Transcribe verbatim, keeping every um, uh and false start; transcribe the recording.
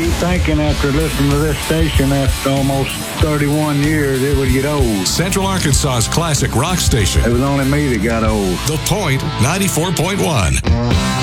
keep thinking after listening to this station after almost thirty-one years, it would get old. Central Arkansas's classic rock station. It was only me that got old. The Point ninety-four point one.